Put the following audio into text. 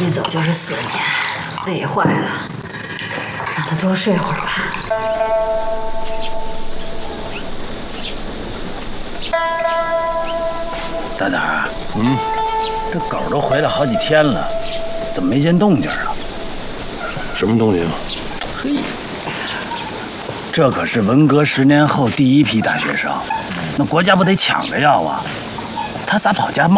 一走就是4年，累坏了，让他多睡会儿吧。 大胆儿，这狗都回来好几天了，怎么没见动静啊？ 什么动静？ 嘿，这可是文革10年后第一批大学生，那国家不得抢着要啊？他咋跑家